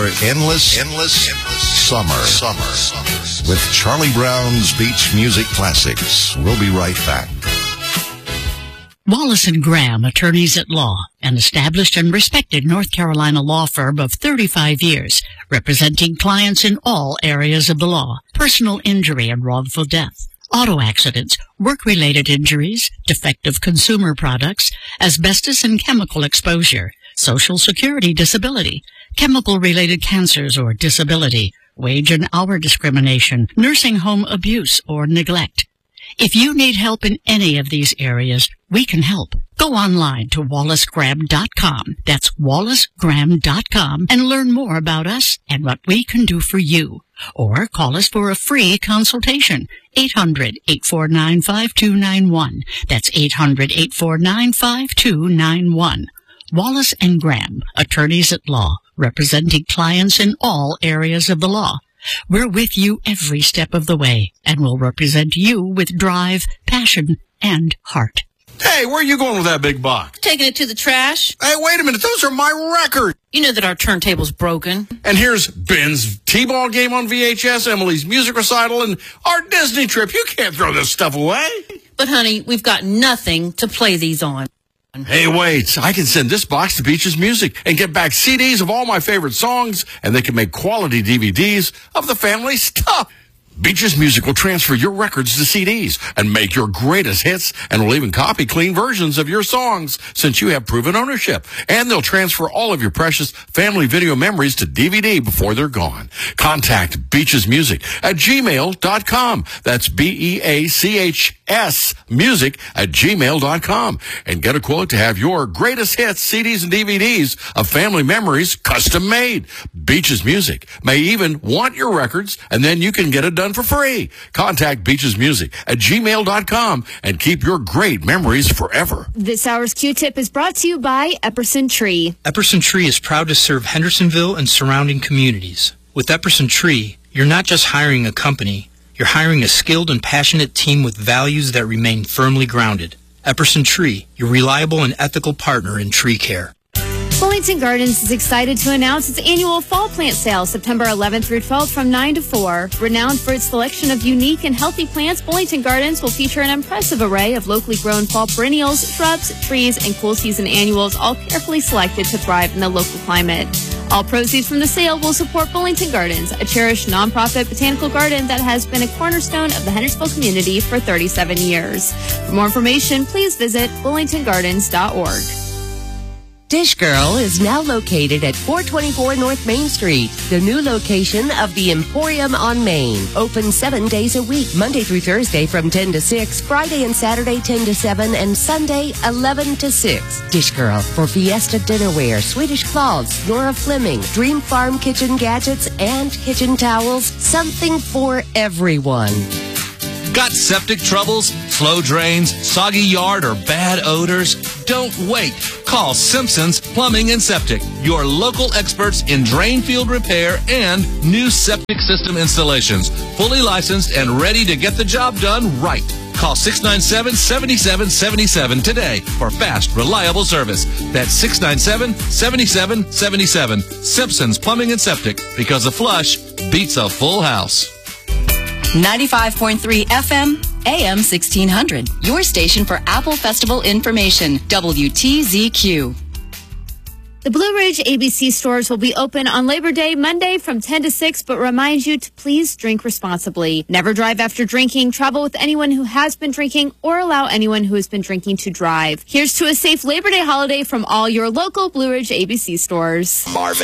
endless summer with Charlie Brown's Beach Music Classics. We'll be right back. Wallace & Graham, attorneys at law, an established and respected North Carolina law firm of 35 years, representing clients in all areas of the law: personal injury and wrongful death, auto accidents, work-related injuries, defective consumer products, asbestos and chemical exposure, Social Security disability, chemical-related cancers or disability, wage and hour discrimination, nursing home abuse or neglect. If you need help in any of these areas, we can help. Go online to wallacegraham.com. That's wallacegraham.com and learn more about us and what we can do for you. Or call us for a free consultation. 800-849-5291. That's 800-849-5291. Wallace & Graham, attorneys at law, representing clients in all areas of the law. We're with you every step of the way, and will represent you with drive, passion, and heart. Hey, where are you going with that big box? Taking it to the trash. Hey, wait a minute. Those are my records. You know that our turntable's broken. And here's Ben's T-ball game on VHS, Emily's music recital, and our Disney trip. You can't throw this stuff away. But, honey, we've got nothing to play these on. Hey, wait. I can send this box to Beaches Music and get back CDs of all my favorite songs, and they can make quality DVDs of the family stuff. Beaches Music will transfer your records to CDs and make your greatest hits, and will even copy clean versions of your songs since you have proven ownership. And they'll transfer all of your precious family video memories to DVD before they're gone. Contact Beaches Music at gmail.com. That's BEACHS music at gmail.com. And get a quote to have your greatest hits, CDs, and DVDs of family memories custom made. Beaches Music may even want your records, and then you can get it done for free. Contact Beaches Music at gmail.com and keep your great memories forever. This hour's Q-Tip is brought to you by Epperson Tree. Epperson Tree is proud to serve Hendersonville and surrounding communities. With Epperson Tree, you're not just hiring a company, you're hiring a skilled and passionate team with values that remain firmly grounded. Epperson Tree, your reliable and ethical partner in tree care. Bullington Gardens is excited to announce its annual fall plant sale September 11th through 12th from 9 to 4. Renowned for its selection of unique and healthy plants, Bullington Gardens will feature an impressive array of locally grown fall perennials, shrubs, trees, and cool season annuals, all carefully selected to thrive in the local climate. All proceeds from the sale will support Bullington Gardens, a cherished nonprofit botanical garden that has been a cornerstone of the Hendersonville community for 37 years. For more information, please visit bullingtongardens.org. Dish Girl is now located at 424 North Main Street, the new location of the Emporium on Main. Open 7 days a week, Monday through Thursday from 10 to 6, Friday and Saturday 10 to 7, and Sunday 11 to 6. Dish Girl for Fiesta Dinnerware, Swedish cloths, Nora Fleming, Dream Farm kitchen gadgets, and kitchen towels. Something for everyone. Got septic troubles, slow drains, soggy yard, or bad odors? Don't wait. Call Simpson's Plumbing and Septic, your local experts in drain field repair and new septic system installations. Fully licensed and ready to get the job done right. Call 697-7777 today for fast, reliable service. That's 697-7777. Simpson's Plumbing and Septic, because a flush beats a full house. 95.3 FM, AM 1600. Your station for Apple Festival information. WTZQ. The Blue Ridge ABC stores will be open on Labor Day, Monday from 10 to 6, but remind you to please drink responsibly. Never drive after drinking, travel with anyone who has been drinking, or allow anyone who has been drinking to drive. Here's to a safe Labor Day holiday from all your local Blue Ridge ABC stores. Marvin.